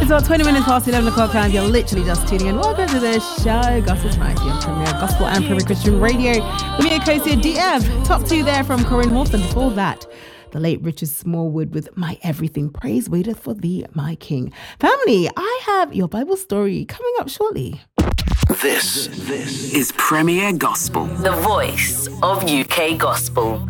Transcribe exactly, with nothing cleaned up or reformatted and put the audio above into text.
It's about twenty minutes past eleven o'clock and you're literally just tuning in. Welcome to the show, Gospel Tonight, on Premier Gospel and Premier Christian Radio. With me, co-host D F. Top two there from Corinne Hawthorne. Before that, the late Richard Smallwood with My Everything. Praise waiteth for thee, my King. Family, I have your Bible story coming up shortly. This, this is Premier Gospel, the voice of U K Gospel.